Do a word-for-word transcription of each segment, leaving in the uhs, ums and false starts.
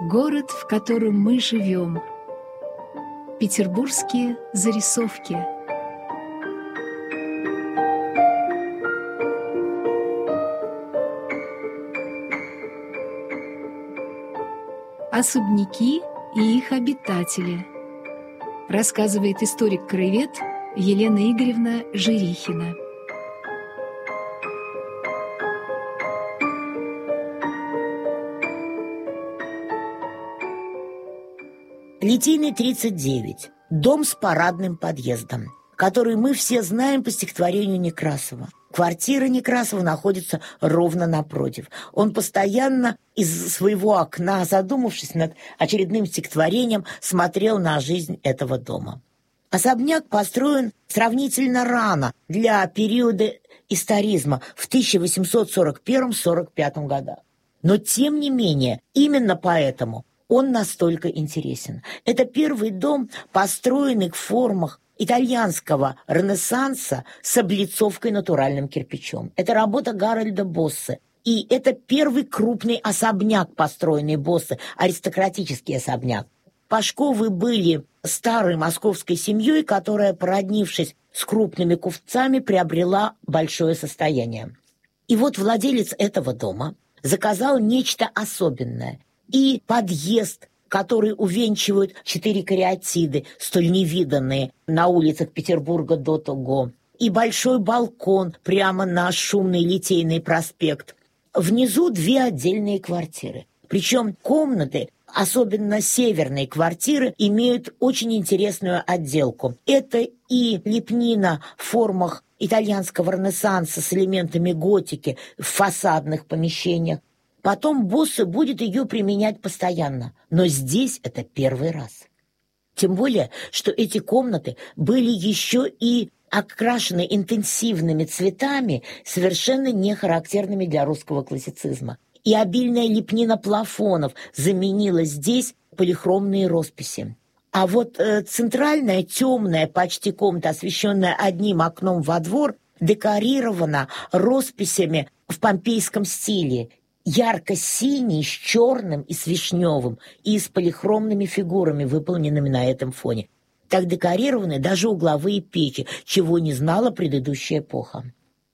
Город, в котором мы живем. Петербургские зарисовки. Особняки и их обитатели. Рассказывает историк-краевед Елена Игоревна Жирихина. Литейный, тридцать девять. Дом с парадным подъездом, который мы все знаем по стихотворению Некрасова. Квартира Некрасова находится ровно напротив. Он постоянно из своего окна, задумавшись над очередным стихотворением, смотрел на жизнь этого дома. Особняк построен сравнительно рано, для периода историзма, в тысяча восемьсот сорок первом — сорок пятом годах. Но, тем не менее, именно поэтому он настолько интересен. Это первый дом, построенный в формах итальянского ренессанса с облицовкой натуральным кирпичом. Это работа Гарольда Боссе. И это первый крупный особняк, построенный Боссе, аристократический особняк. Пашковы были старой московской семьей, которая, породнившись с крупными купцами, приобрела большое состояние. И вот владелец этого дома заказал нечто особенное. И подъезд, который увенчивают четыре кариатиды, столь невиданные на улицах Петербурга до того, и большой балкон прямо на шумный Литейный проспект. Внизу две отдельные квартиры. Причем комнаты, особенно северные квартиры, имеют очень интересную отделку. Это и лепнина в формах итальянского ренессанса с элементами готики в фасадных помещениях. Потом Боссе будет ее применять постоянно, но здесь это первый раз. Тем более, что эти комнаты были еще и окрашены интенсивными цветами, совершенно не характерными для русского классицизма. И обильная лепнина плафонов заменила здесь полихромные росписи. А вот э, центральная темная почти комната, освещенная одним окном во двор, декорирована росписями в помпейском стиле, ярко-синий, с черным и с вишневым, и с полихромными фигурами, выполненными на этом фоне. Так декорированы даже угловые печи, чего не знала предыдущая эпоха.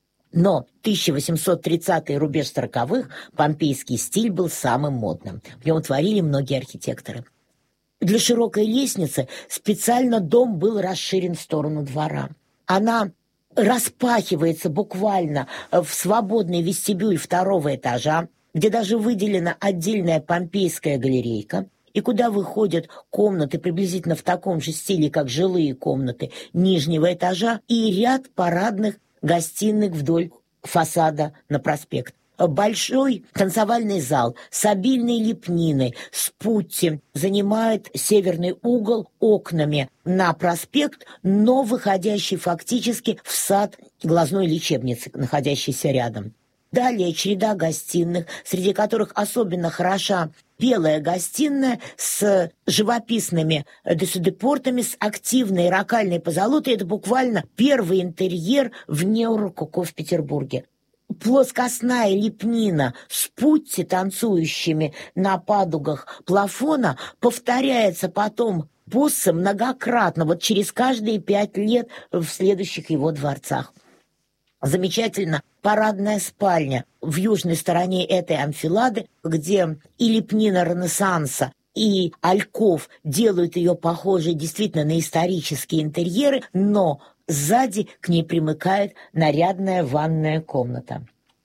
Но тысяча восемьсот тридцатый рубеж сороковых помпейский стиль был самым модным. В нем творили многие архитекторы. Для широкой лестницы специально дом был расширен в сторону двора. Она распахивается буквально в свободный вестибюль второго этажа, где даже выделена отдельная помпейская галерейка, и куда выходят комнаты приблизительно в таком же стиле, как жилые комнаты нижнего этажа, и ряд парадных гостиных вдоль фасада на проспект. Большой танцевальный зал с обильной лепниной, с путти, занимает северный угол окнами на проспект, но выходящий фактически в сад глазной лечебницы, находящейся рядом. Далее череда гостиных, среди которых особенно хороша белая гостиная с живописными десудепортами, с активной рокальной позолотой. Это буквально первый интерьер в неорококо в Петербурге. Плоскостная лепнина с путти, танцующими на падугах плафона, повторяется потом Боссе многократно, вот через каждые пять лет в следующих его дворцах. Замечательно парадная спальня в южной стороне этой амфилады, где и лепнина Ренессанса, и альков делают ее похожей действительно на исторические интерьеры, но сзади к ней примыкает нарядная ванная комната.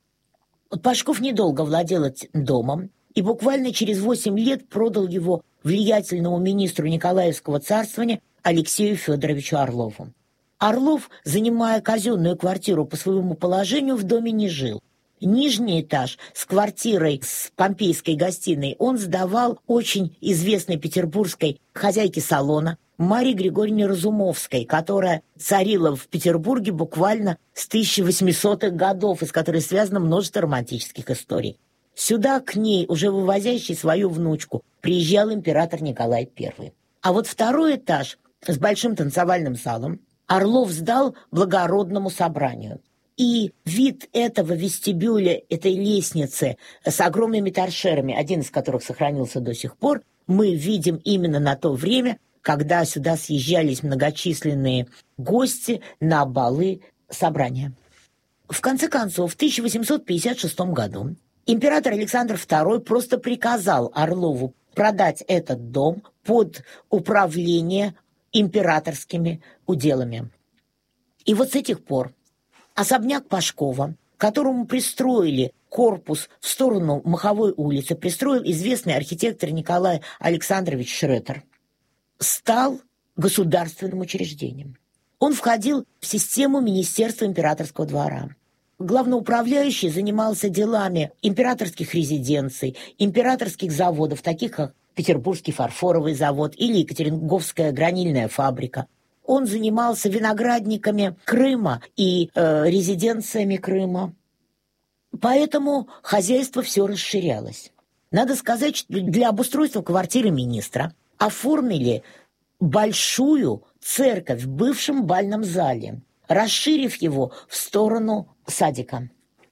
Пашков недолго владел этим домом и буквально через восемь лет продал его влиятельному министру Николаевского царствования Алексею Федоровичу Орлову. Орлов, занимая казенную квартиру по своему положению, в доме не жил. Нижний этаж с квартирой с помпейской гостиной он сдавал очень известной петербургской хозяйке салона Марии Григорьевне Разумовской, которая царила в Петербурге буквально с тысяча восьмисотых годов, из которой связано множество романтических историй. Сюда к ней, уже вывозящей свою внучку, приезжал император Николай Первый. А вот второй этаж с большим танцевальным залом Орлов сдал благородному собранию. И вид этого вестибюля, этой лестницы с огромными торшерами, один из которых сохранился до сих пор, мы видим именно на то время, когда сюда съезжались многочисленные гости на балы собрания. В конце концов, в тысяча восемьсот пятьдесят шестом году император Александр второй просто приказал Орлову продать этот дом под управление императорскими уделами. И вот с этих пор особняк Пашкова, которому пристроили корпус в сторону Маховой улицы, пристроил известный архитектор Николай Александрович Шретер, стал государственным учреждением. Он входил в систему Министерства императорского двора. Главноуправляющий занимался делами императорских резиденций, императорских заводов, таких как Петербургский фарфоровый завод или Екатеринговская гранильная фабрика. Он занимался виноградниками Крыма и э, резиденциями Крыма. Поэтому хозяйство все расширялось. Надо сказать, что для обустройства квартиры министра оформили большую церковь в бывшем бальном зале, расширив его в сторону садика.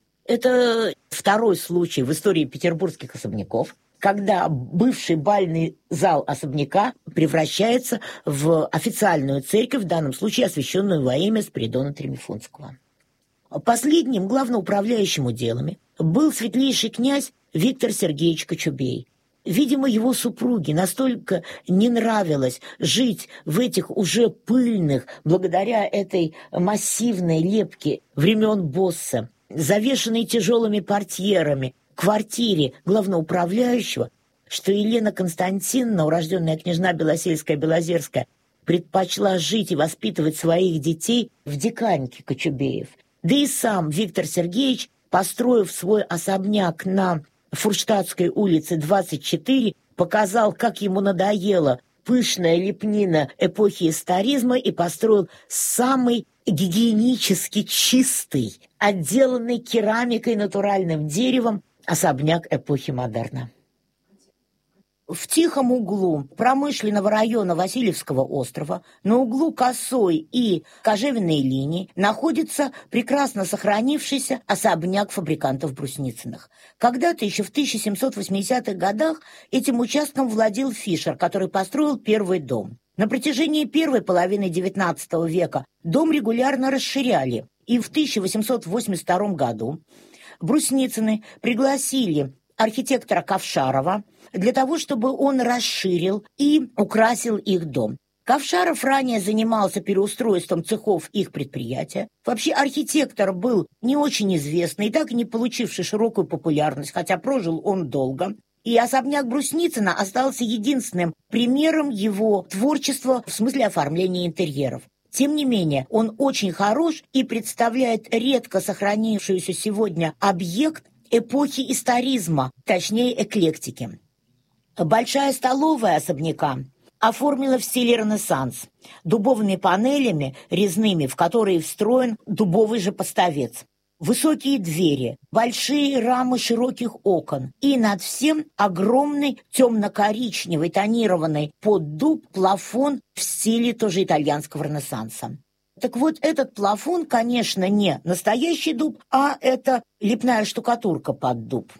Это второй случай в истории петербургских особняков, когда бывший бальный зал особняка превращается в официальную церковь, в данном случае освященную во имя Спиридона Тремифунского. Последним главноуправляющим уделами был светлейший князь Виктор Сергеевич Кочубей. Видимо, его супруге настолько не нравилось жить в этих уже пыльных, благодаря этой массивной лепке времен Босса, завешенной тяжелыми портьерами, квартире главноуправляющего, что Елена Константиновна, урожденная княжна Белосельская-Белозерская, предпочла жить и воспитывать своих детей в диканьке Кочубеев. Да и сам Виктор Сергеевич, построив свой особняк на Фурштадтской улице двадцать четыре, показал, как ему надоела пышная лепнина эпохи историзма и построил самый гигиенически чистый, отделанный керамикой, натуральным деревом особняк эпохи модерна. В тихом углу промышленного района Васильевского острова, на углу Косой и Кожевенной линии, находится прекрасно сохранившийся особняк фабрикантов Брусницыных. Когда-то еще в тысяча семьсот восьмидесятых годах этим участком владел Фишер, который построил первый дом. На протяжении первой половины девятнадцатого века дом регулярно расширяли, и в тысяча восемьсот восемьдесят втором году Брусницыны пригласили архитектора Ковшарова для того, чтобы он расширил и украсил их дом. Ковшаров ранее занимался переустройством цехов их предприятия. Вообще архитектор был не очень известный и так и не получивший широкую популярность, хотя прожил он долго. И особняк Брусницына остался единственным примером его творчества в смысле оформления интерьеров. Тем не менее, он очень хорош и представляет редко сохранившийся сегодня объект эпохи историзма, точнее эклектики. Большая столовая особняка оформила в стиле Ренессанс, дубовыми панелями резными, в которые встроен дубовый же поставец. Высокие двери, большие рамы широких окон и над всем огромный темно-коричневый тонированный под дуб плафон в стиле тоже итальянского Ренессанса. Так вот, этот плафон, конечно, не настоящий дуб, а это лепная штукатурка под дуб.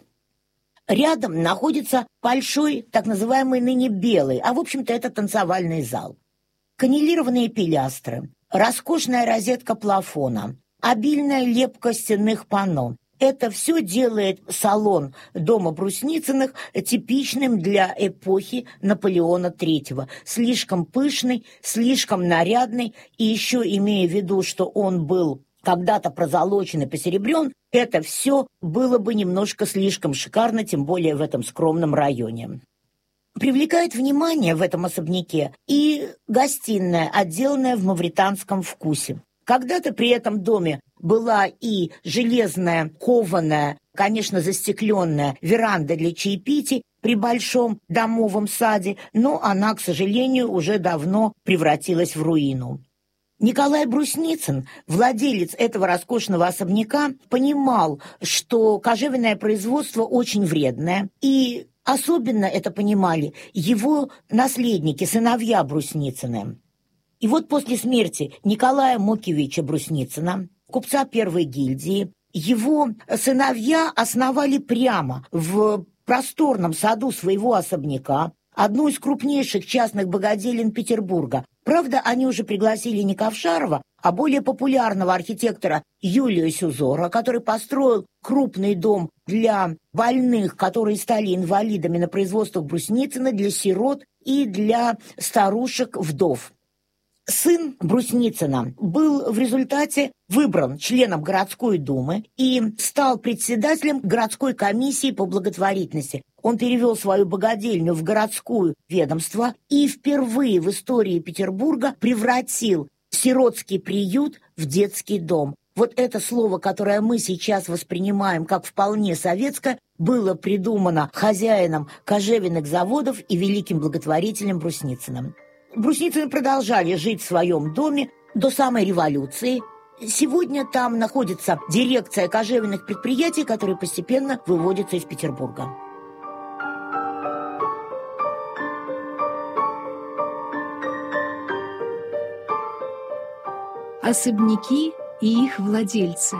Рядом находится большой, так называемый ныне белый, а в общем-то это танцевальный зал. Каннелированные пилястры, роскошная розетка плафона, обильная лепка стенных панно. Это все делает салон дома Брусницыных типичным для эпохи Наполеона третьего. Слишком пышный, слишком нарядный, и еще имея в виду, что он был когда-то прозолочен и посеребрен, это все было бы немножко слишком шикарно, тем более в этом скромном районе. Привлекает внимание в этом особняке и гостиная, отделанная в мавританском вкусе. Когда-то при этом доме была и железная, кованая, конечно, застекленная веранда для чаепитий при большом домовом саде, но она, к сожалению, уже давно превратилась в руину. Николай Брусницын, владелец этого роскошного особняка, понимал, что кожевенное производство очень вредное, и особенно это понимали его наследники, сыновья Брусницыны. И вот после смерти Николая Мокевича Брусницына купца первой гильдии. Его сыновья основали прямо в просторном саду своего особняка одну из крупнейших частных богателен Петербурга. Правда, они уже пригласили не Ковшарова, а более популярного архитектора Юлия Сюзора, который построил крупный дом для больных, которые стали инвалидами на производствах Брусницына, для сирот и для старушек-вдов. Сын Брусницына был в результате выбран членом городской думы и стал председателем городской комиссии по благотворительности. Он перевел свою богадельню в городское ведомство и впервые в истории Петербурга превратил сиротский приют в детский дом. Вот это слово, которое мы сейчас воспринимаем как вполне советское, было придумано хозяином кожевенных заводов и великим благотворителем Брусницыным. Брусницыны продолжали жить в своем доме до самой революции. Сегодня там находится дирекция кожевенных предприятий, которые постепенно выводятся из Петербурга. Особняки и их владельцы.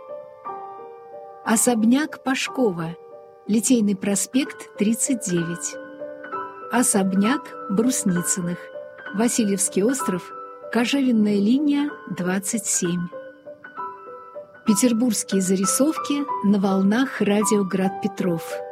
Особняк Пашкова, Литейный проспект, тридцать девять. Особняк Брусницыных, Васильевский остров, Кожевенная линия, двадцать семь. Петербургские зарисовки на волнах радио «Град Петров».